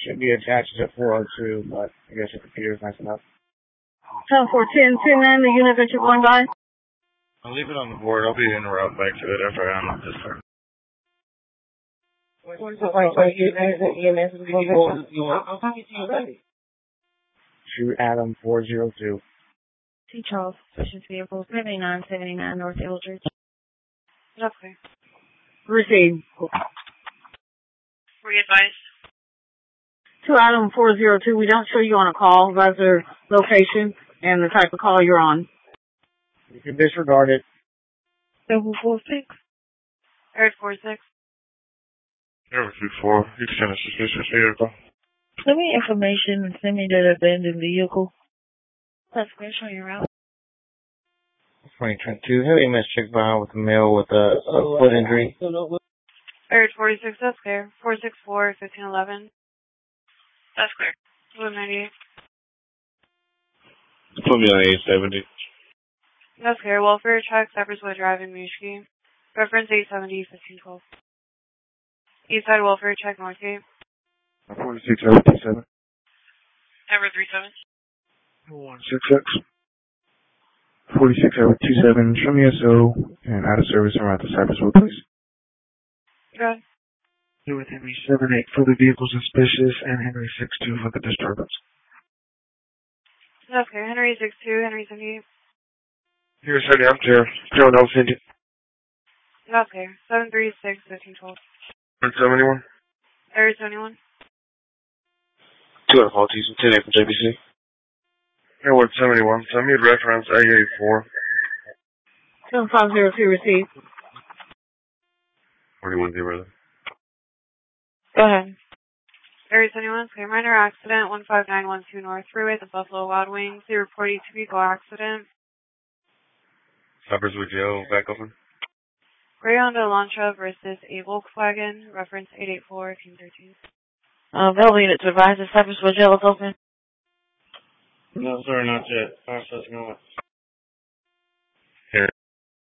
Should be attached to 402, but I guess your computer's messing up. 410, man, the unit that you're going by? I'll leave it on the board. I'll be en route back to it after I'm at this time. Shoot Adam 402. T. Charles, Suspicious Vehicle, 7979 North Eldridge. Okay. Received. Re-advised. To Adam 402, we don't show you on a call. That's their location and the type of call you're on. You can disregard it. 746. Area 46. Area 24. You can send a suspicious vehicle. Send me information and send me that abandoned vehicle. That's clear. Show your route. 2022 heavy mischief behind with a male with a foot injury. Area 46, that's clear. 464, 1511. That's clear. 198. Put me on 870. That's clear. Welfare check, Cypress Wood Drive in Mishki. Reference 870, 1512. Eastside Welfare check, Northgate. 46, 027. Number 37. 166. 46, 027. Show me SO and out of service around the Cypress Wood, please. Good. Here with Henry 78 for the vehicle suspicious and Henry 62 for the disturbance. That's clear. Henry 62, Henry 78. Here, Cindy, I'm clear. Clear on Cindy. That's clear. 736, 1512. 71. Area 71. 2 out of Maltese and 10 from JBC. Airward 71. Send me reference A84. 7502 received. 41-0. Go ahead. Area 71, clear. Minor accident, 15912 North Freeway, the Buffalo Wild Wings. The reported vehicle accident. Cypress Wood Jail, back open. Gray Honda Elantra versus a Volkswagen. Reference 884, 1813. Bell unit to advise the Cypress Wood Jail is open. No, sir, not yet. Processing on it. Here.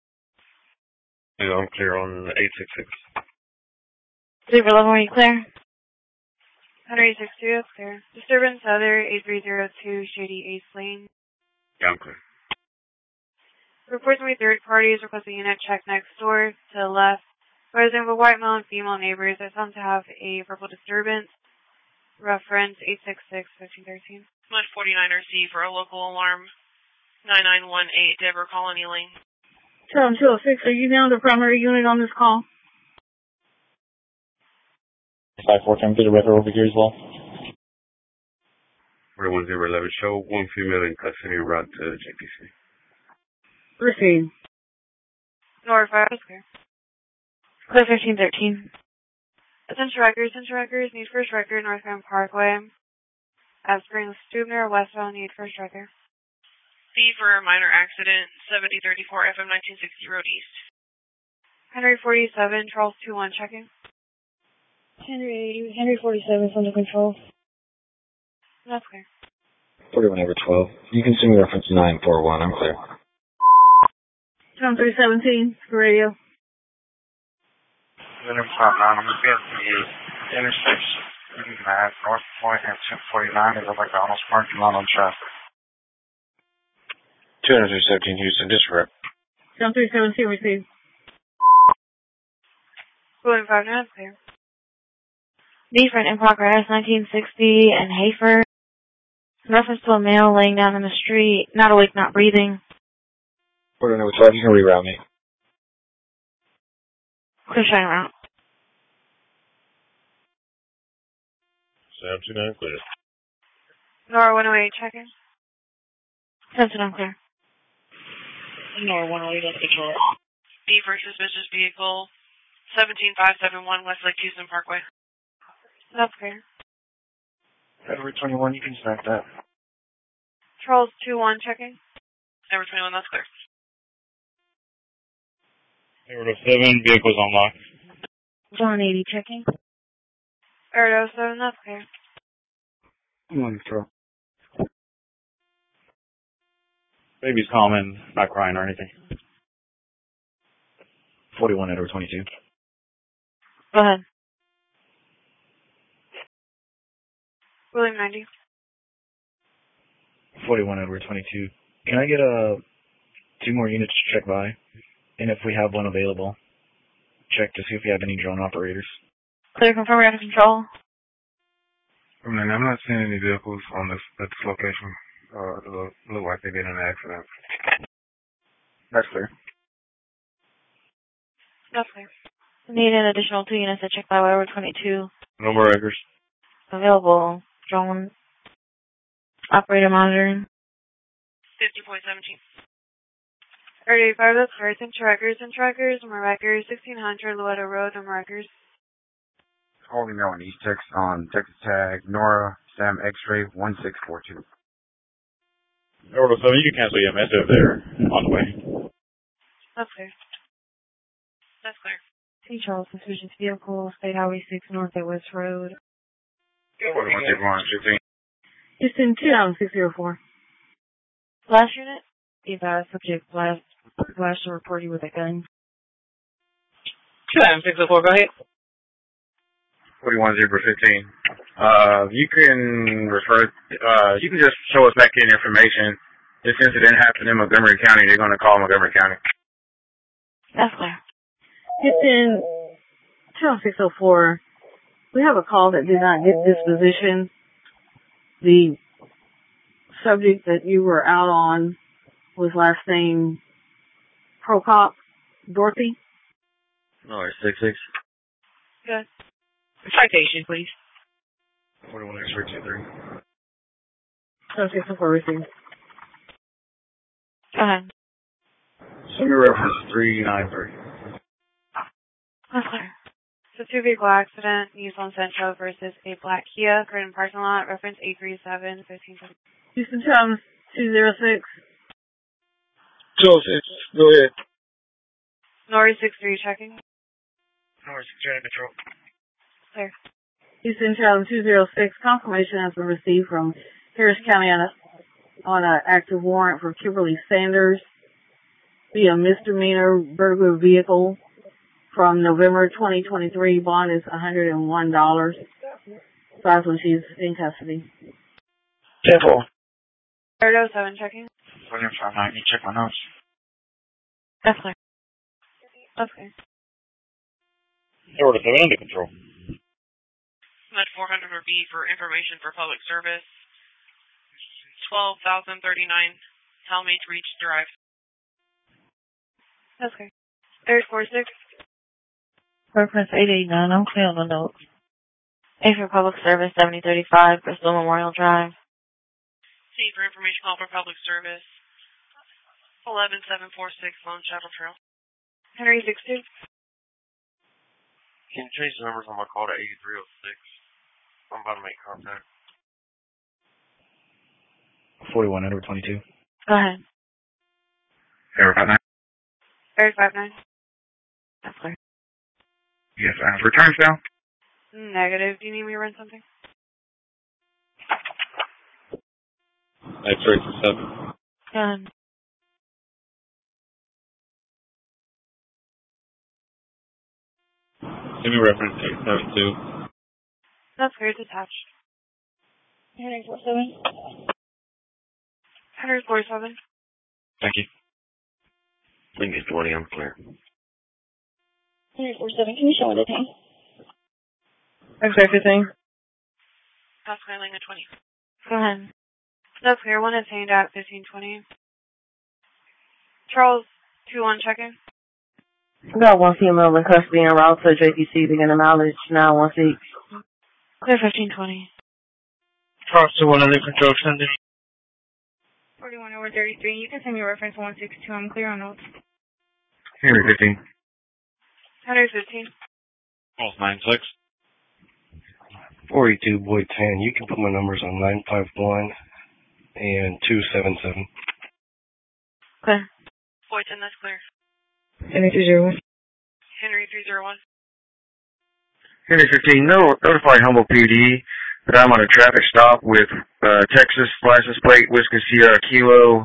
I'm clear on 866. 311, are you clear? Henry 62, that's clear. Disturbance other 8302 Shady Ace Lane. Yeah, I'm clear. Reports from third parties request a unit check next door to the left. Resident of a white male and female neighbors are found to have a verbal disturbance. Reference 866 1513. 149RC for a local alarm. 9918 Deborah Colony Lane. 206, are you now the primary unit on this call? 5-4, can I get a record over here as well? 41011. Show one female in custody route to JPC. Received. North 5, that's clear. Clear 1513. Attention records, need first record, North Grand Parkway. At Springs Stubner, westbound, need first record. B for a minor accident, 7034 FM 1960 Road East. Henry 47, Charles 21, checking. Henry 47 is under control. That's clear. 41-12. You can send me reference 941. I'm clear. 7317 for radio. Number 59, I'm going to be at the intersection. North Point and 249 is a McDonald's parking lot on traffic. 217 Houston, disregard. 7317 received. William 5, that's clear. B for an in progress, 1960 and Hafer. In reference to a male laying down in the street, not awake, not breathing. 41-12, you can reroute me. Clear shine route. Sam 29 clear. Nora 108, checking. Sensitive unclear. Nor 108 under control. B for suspicious vehicle, 17571 Westlake Houston Parkway. That's clear. February 21, you can start that. Charles 21, checking. Number 21, that's clear. Number 7, vehicles unlocked. John 80 checking. Area 07, that's clear. I'm on control. Baby's calm, not crying or anything. 41-22. Go ahead. William 90. 41 Edward 22. Can I get 2 more units to check by? And if we have one available, check to see if we have any drone operators. Clear, confirm, we're under control. I'm not seeing any vehicles on at this location. Look like they did an accident. That's clear. That's clear. Need an additional 2 units to check by Edward 22. No more records. Available. Drone operator monitoring. 50.17. 35, that's clear. And trackers, Maracers, 1600 Loretto Road, and Maracers. Holding mail in East Texas on Texas Tag, Nora, Sam X-Ray, 1642. Orbital 7, you can cancel EMS if they're on the way. That's clear. That's clear. C. Charles, suspicious vehicle, State Highway 6 North at West Road. 16. Houston 29604. Last unit, subject blast to report you with a gun. 29604, go ahead. 41-0-15. You can you can just show us back in information. This incident happened in Montgomery County. They're going to call Montgomery County. That's clear. Houston 29604. We have a call that did not get disposition. The subject that you were out on was last name Prokop, Dorothy. No, it's 66. Good. Citation, please. 41 X-ray 23. 29604 received. Go ahead. Sugar reference 393. That's clear. So 2-vehicle accident, Nissan Sentra versus a black Kia, current in parking lot, reference 837-15. Houston Chums 206. 206, go ahead. Nori 63 checking. Nori 63 under control. Clear. Houston Chums 206. Confirmation has been received from Harris County on an active warrant for Kimberly Sanders via misdemeanor burglary vehicle. From November 2023, bond is $101. Size when she's in custody. 10-4. 307 checking. William 59, you check my notes. That's clear. That's clear. Orbital 7 under control. Med 400 or B for information for public service. 12,039 Talmadge Reach Drive. That's clear. 346. Reference 889. I'm clear on the notes. A for public service 7035 Bristol Memorial Drive. C for information call for public service. 11746 Lone Chapel Trail. Henry 62. Can you change the numbers on my call to 8306? I'm about to make contact. 41 Edward 22. Go ahead. Error 59. Eric 59. That's clear. Yes, returns now. Negative. Do you need me to run something? X-ray 7. Go ahead. Give me reference 872. That's clear. Detached. Henry 47. Henry 47. Thank you. Lincoln 20, I'm clear. Henry 47. Can you show me the thing? X-ray 15. That's clear, Lincoln 20. Go ahead. That's clear. One detained at 1520. Charles 21 checking. Got one female in custody en route to JTC to get a mileage 916. Clear 1520. Charles 21 under control, sending. 41 over 33. You can send me reference 162. I'm clear on notes. Henry 15. Henry 15. Pulse 96. 42 Boyd 10. You can put my numbers on 951 and 277. Clear. Boyton, that's clear. Henry 201. Henry 301. Henry 15, notify Humboldt PD that I'm on a traffic stop with Texas license plate Whiskey Sierra Kilo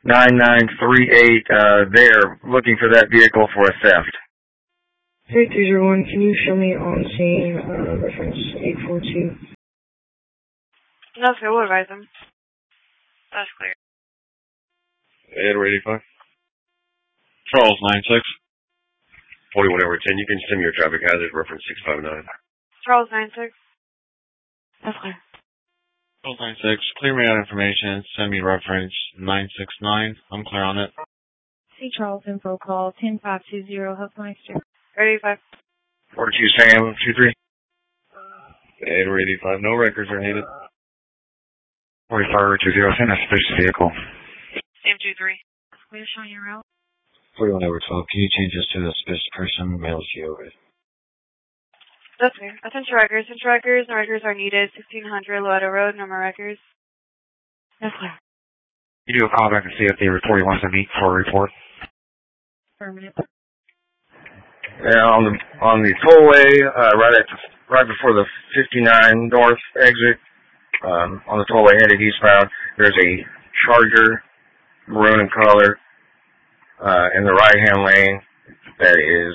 9938. They're looking for that vehicle for a theft. Henry 201, can you show me on scene reference 842? That's clear. We'll advise them. That's clear. Edward 85. Charles 96. 41 over 10. You can send me your traffic hazard, reference 659. Charles 96. That's clear. Charles 96. Clear me out information. Send me reference 969. I'm clear on it. C. Charles info call 10520 Huffmeister. 85. 42 Sam 23. Edward 85. No records are needed. 45 Richard 0. Send a suspicious vehicle. Same 2-3. Clear showing your route. 41 over 12. Can you change this to the suspicious person? Mail you over. That's clear. Attention records. Attention records. No records are needed. 1600 Loretto Road. No more records. That's clear. You do a call back and see if the report wants to meet for a report. Affirmative. Yeah, on the tollway, right before the 59 north exit, on the tollway headed eastbound, there's a Charger, maroon in color, in the right-hand lane that is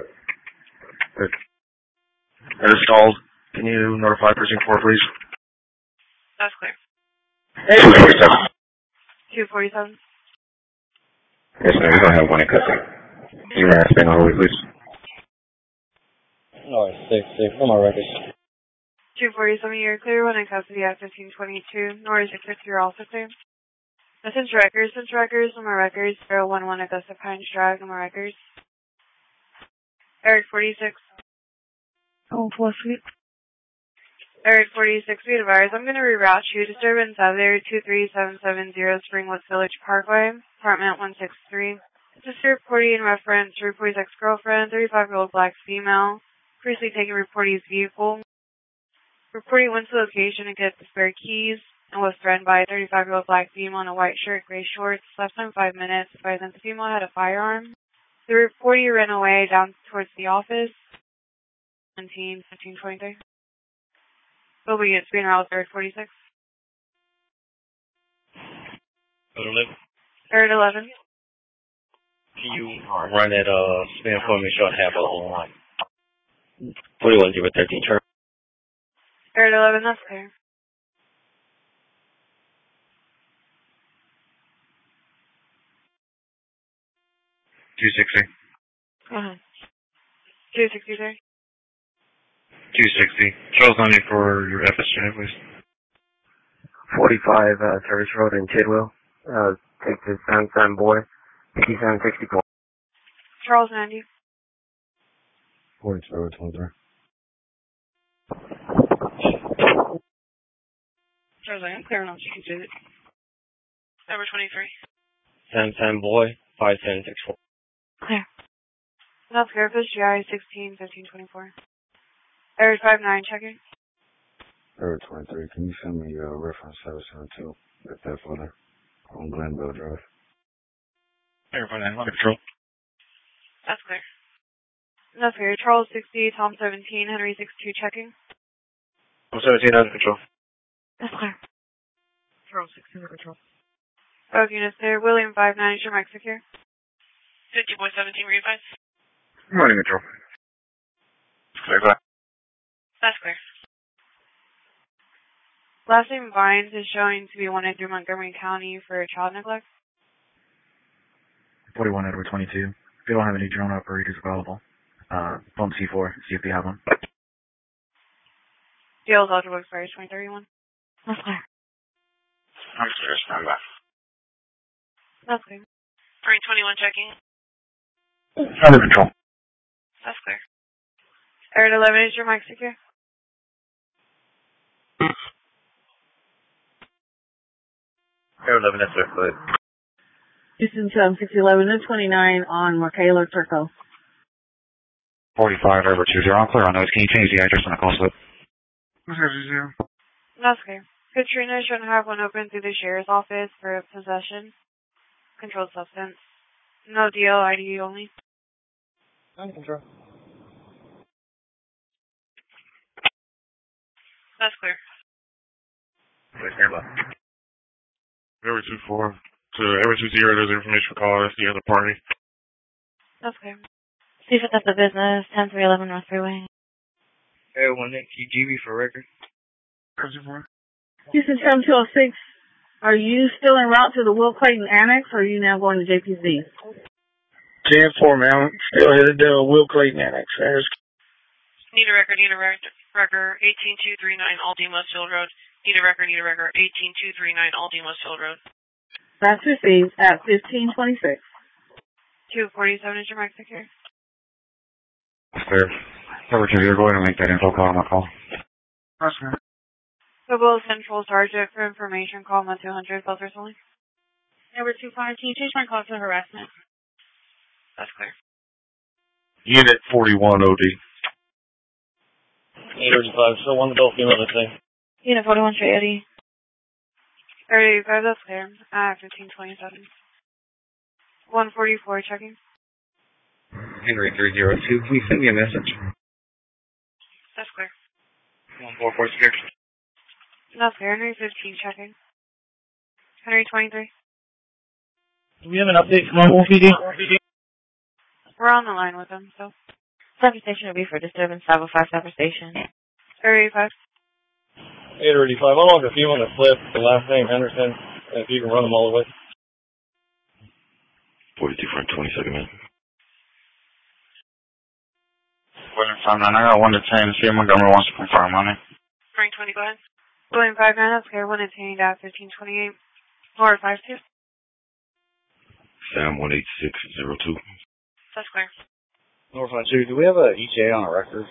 stalled. Can you notify Precinct 4, please? That's clear. 247. Yes, ma'am. We don't have one in custody. Can you run that spin over, please? Alright, 6. No more records. 247. You're clear. One in custody at 1522. Nor is your 50. You're also clear. Attention records. Attention records. No more records. 011 Augusta Pines Drive. No more records. Eric 46. Oh, 46. Eric 46, be advised, I'm going to reroute you. Disturbance out there, 23770 Springwood Village Parkway, apartment 163. Just reporting in reference to reportee's ex-girlfriend, 35-year-old black female, previously taken reportee's vehicle. Reportee went to the location to get the spare keys and was threatened by a 35-year-old black female in a white shirt, gray shorts. Less than 5 minutes, advising the female had a firearm. The reportee ran away down towards the office. 1523. Will be at Green Route 3rd 46. 3rd 11. Can you run that spin for me? Short half of line. 41 0 13. 3rd 11. That's clear. $260. 263. 260. Charles 90 for your FSJ, please. 45 Service Road in Tidwell. Take the Sunshine Boy, 5764. Charles 90. 42 over 23. Charles, I'm clearing on chicken visit. Number 23. Sunshine Boy, 5764. Clear. That's clear. FSGI 16 15 24. Eric 59 checking. Eric 23. Can you send me reference 772 at that photo on Glenville Drive? Eric 59. Under control. That's clear. That's clear. Charles 60, Tom 17, Henry 62 checking. I'm 17 under control. That's clear. Charles 60 under control. Both units there. William 59 is your mic secure. 50 boy 17 readvise. I'm under control. Clear, go ahead. That's clear. Last name Vines is showing to be wanted through Montgomery County for child neglect. 41 Edward 22. If you don't have any drone operators available, phone C4, see if they have one. Deal is eligible expires 2031. That's clear. I'm clear, stand by. That's clear. Marine 21 checking. Under control. That's clear. Eric 11 is your mic secure. Air 11, that's it, good. Houston 611 and 29 on Michaela Turco. 45 over 20. I'm clear on those. Can you change the address on the call slip? 0. That's clear. Katrina shouldn't have one open through the sheriff's office for possession. Controlled substance. No deal, ID only. Under control. That's clear. Please stand by. Every 24 to every 20, there's information for call. That's the other party. That's clear. See if it's the business, 10311 North Freeway. Air 1 GB for record. 34. Houston 7206, are you still en route to the Will Clayton Annex, or are you now going to JPC? 10-4, ma'am. Still headed to Will Clayton Annex. Need a record, 18239 Aldine Westfield Road. Need a record, 18239 Aldine Westfield Road. That's received at 1526. 247 is your max secure. Clear. Cover 2, go ahead and make that info call on my call. That's good. Football Central Sergeant for information, call 1200, filters only. Number 25, can you change my call to harassment? That's clear. Unit 41 OD. 835, so one adult female to say. Unit 41 straight Eddie. 35, that's clear. 1527. 144, checking. Henry 302, please send me a message. That's clear. 144 secure. That's clear. Henry 15, checking. Henry 23. Do we have an update from Wolf PD? We're on the line with them, so. Cyber station will be for disturbance 505 cyber station. 35. 835, I want a few on the flip, the last name Henderson, and if you can run them all the way. 42 for 22nd minute. William 59, I got 1 to 10. See if Montgomery wants to confirm on it. Frank 20, go ahead. William 59, that's clear. 1 detained at 1528. Or 52. Sam 18602. That's clear. North 52, do we have a ETA on a record?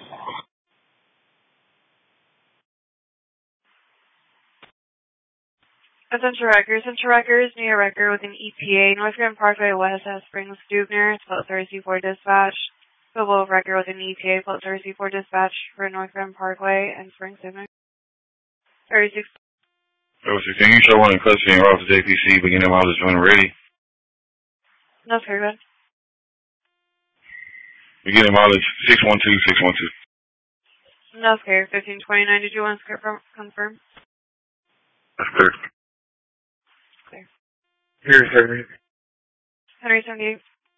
Essential records need a record with an EPA. North Grand Parkway West at Springs Dubner, Float 34 dispatch. Football of record with an EPA, Float 34 dispatch for North Grand Parkway and Springs Dubner. 36. 16, you show 1 in custody and route to JPC, beginning mileage when ready. That's very good. Beginning mileage 612. That's clear. 1529. Did you want to confirm? That's clear. Clear. Here's Henry. Henry 78.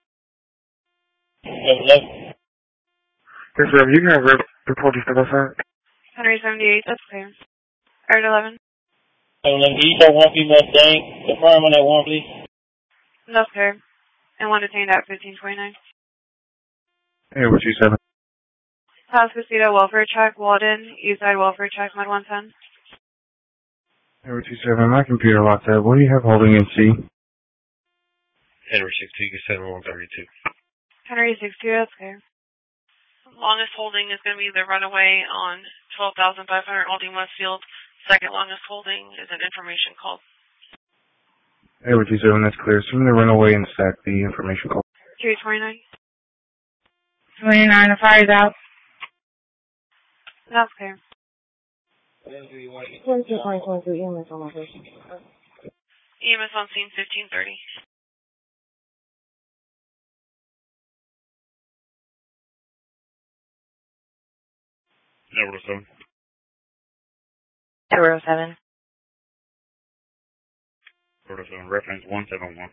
Yes, sir. You can have report to step outside. Henry 78. That's clear. Art 11. Can you start 1 female staying? Confirm on that one, please. That's clear. And 1 detained at 1529. Hey, what you said? House Casita Welfare Check, Walden, Eastside Welfare Check, Med 110. Hey, what you said? My computer locked up. What do you have holding in C? Henry 62, 7132. Henry 62, that's clear. Longest holding is going to be the runaway on 12,500 Aldine Westfield. Second longest holding is an information call. Hey, what you said? That's clear. Send me the runaway and stack the information call. 229. 29, the fire's out. That's clear. 22.22 EMS on location. EMS on scene 1530. Number 7. 007. 7, reference 171.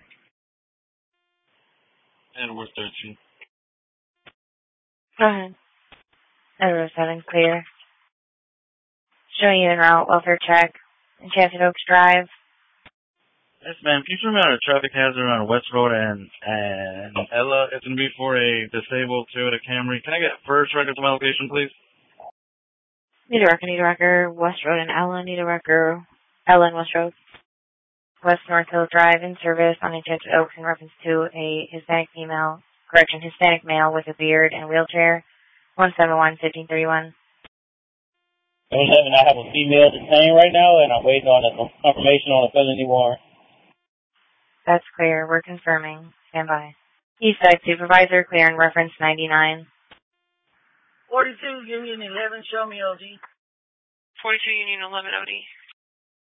And we're 13. Go ahead. 007, clear. Showing you en route, welfare check, Enchanted Oaks Drive. Yes, ma'am. Can you show me on a traffic hazard on West Road and Ella? It's going to be for a disabled Toyota Camry. Can I get first record to my location, please? Need a record, West Road and Ella, need a record, Ella and West Road. West North Hill Drive in service on Enchanted Oaks in reference to a Hispanic male with a beard and wheelchair. 171-1531. I have a female detained right now, and I'm waiting on a confirmation on a felony warrant. That's clear. We're confirming. Stand by. Eastside Supervisor, clear in reference 99. 42, Union 11, show me OD. 42 Union 11 OD.